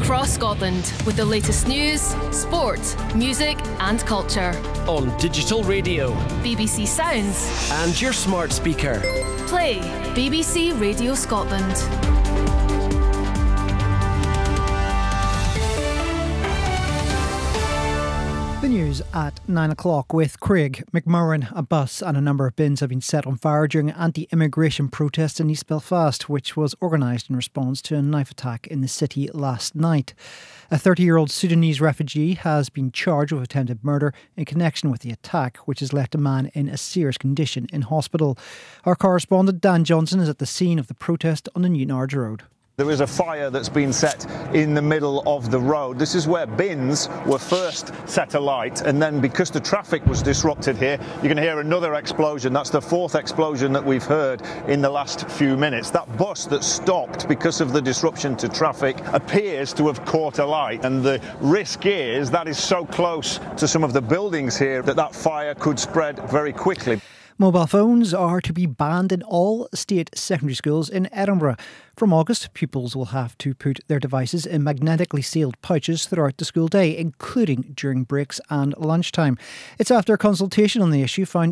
across Scotland with the latest news, sport, music and culture. On digital radio, BBC Sounds and your smart speaker. Play BBC Radio Scotland. The news at 9 o'clock with Craig McMurran. A bus and a number of bins have been set on fire during anti-immigration protests in East Belfast, which was organised in response to a knife attack in the city last night. A 30-year-old Sudanese refugee has been charged with attempted murder in connection with the attack, which has left a man in a serious condition in hospital. Our correspondent Dan Johnson is at the scene of the protest on the Newtownards Road. There is a fire that's been set in the middle of the road. This is where bins were first set alight, and then because the traffic was disrupted here, you're going to hear another explosion. That's the fourth explosion that we've heard in the last few minutes. That bus that stopped because of the disruption to traffic appears to have caught alight, and the risk is that is so close to some of the buildings here that fire could spread very quickly. Mobile phones are to be banned in all state secondary schools in Edinburgh. From August, pupils will have to put their devices in magnetically sealed pouches throughout the school day, including during breaks and lunchtime. It's after a consultation on the issue found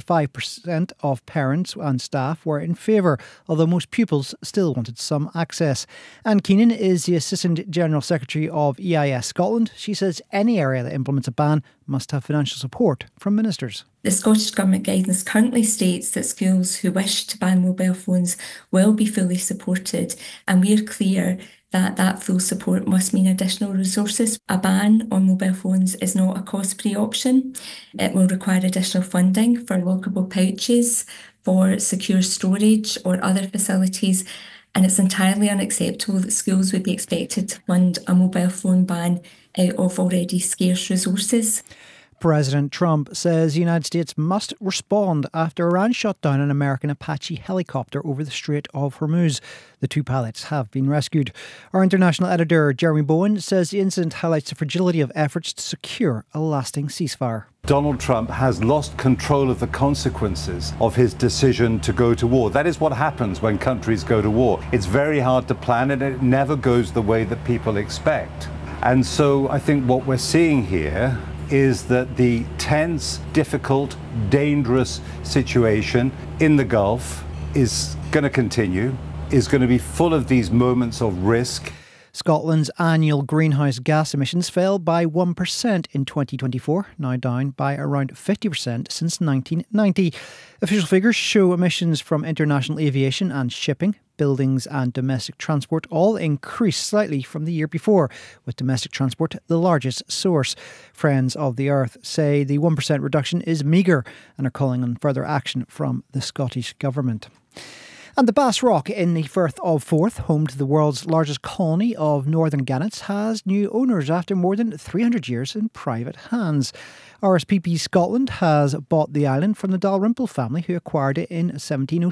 75% of parents and staff were in favour, although most pupils still wanted some access. Anne Keenan is the Assistant General Secretary of EIS Scotland. She says any area that implements a ban must have financial support from ministers. The Scottish Government guidance currently states that schools who wish to ban mobile phones will be fully supported, and we are clear that that full support must mean additional resources. A ban on mobile phones is not a cost-free option. It will require additional funding for lockable pouches, for secure storage or other facilities, and it's entirely unacceptable that schools would be expected to fund a mobile phone ban out of already scarce resources. President Trump says the United States must respond after Iran shot down an American Apache helicopter over the Strait of Hormuz. The two pilots have been rescued. Our international editor, Jeremy Bowen, says the incident highlights the fragility of efforts to secure a lasting ceasefire. Donald Trump has lost control of the consequences of his decision to go to war. That is what happens when countries go to war. It's very hard to plan and it never goes the way that people expect. And so I think what we're seeing here is that the tense, difficult, dangerous situation in the Gulf is going to continue, is going to be full of these moments of risk. Scotland's annual greenhouse gas emissions fell by 1% in 2024, now down by around 50% since 1990. Official figures show emissions from international aviation and shipping, buildings and domestic transport all increased slightly from the year before, with domestic transport the largest source. Friends of the Earth say the 1% reduction is meagre and are calling on further action from the Scottish Government. And the Bass Rock in the Firth of Forth, home to the world's largest colony of northern gannets, has new owners after more than 300 years in private hands. RSPP Scotland has bought the island from the Dalrymple family, who acquired it in 1706.